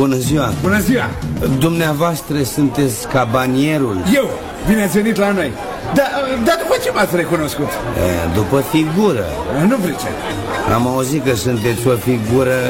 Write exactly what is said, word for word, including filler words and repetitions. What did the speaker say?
Bună ziua. Bună ziua. Dumneavoastră sunteți cabanierul? Eu. Bine ați venit la noi. Dar da, după ce m-ați recunoscut? E, după figură. Nu pricep. Am auzit că sunteți o figură